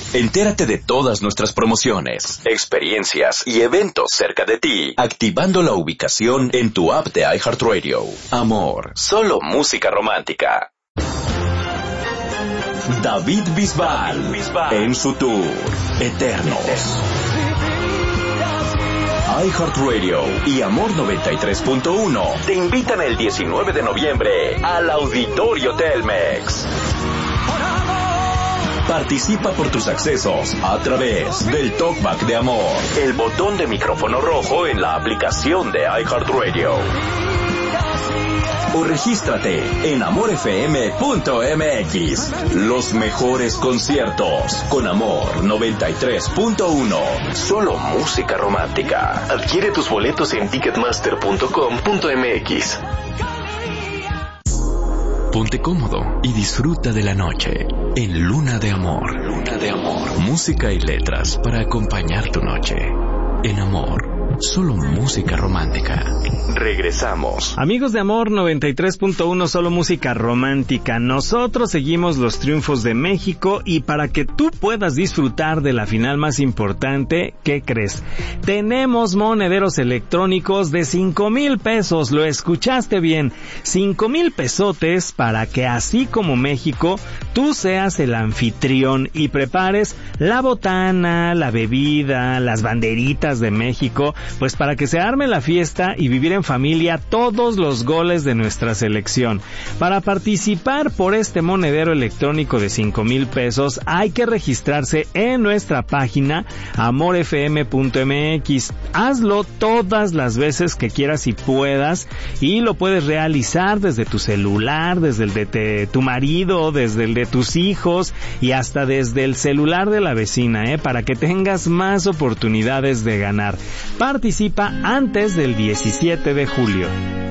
Entérate de todas nuestras promociones, experiencias y eventos cerca de ti, activando la ubicación en tu app de iHeartRadio. Amor, solo música romántica. David Bisbal en su tour Eternos. iHeartRadio y Amor 93.1 te invitan el 19 de noviembre al Auditorio Telmex. Participa por tus accesos a través del Talkback de Amor, el botón de micrófono rojo en la aplicación de iHeartRadio. O regístrate en amorfm.mx. Los mejores conciertos con Amor 93.1. Solo música romántica. Adquiere tus boletos en ticketmaster.com.mx. Ponte cómodo y disfruta de la noche en Luna de Amor. Luna de Amor. Música y letras para acompañar tu noche. En Amor. Solo música romántica. Regresamos. Amigos de Amor 93.1, solo música romántica. Nosotros seguimos los triunfos de México y para que tú puedas disfrutar de la final más importante, ¿qué crees? Tenemos monederos electrónicos de 5,000 pesos. Lo escuchaste bien. 5,000 pesotes para que así como México, tú seas el anfitrión y prepares la botana, la bebida, las banderitas de México, pues para que se arme la fiesta y vivir en familia todos los goles de nuestra selección. Para participar por este monedero electrónico de 5,000 pesos hay que registrarse en nuestra página amorfm.mx. Hazlo todas las veces que quieras y puedas y lo puedes realizar desde tu celular, desde el de tu marido, desde el de tus hijos y hasta desde el celular de la vecina, para que tengas más oportunidades de ganar. Participa antes del 17 de julio.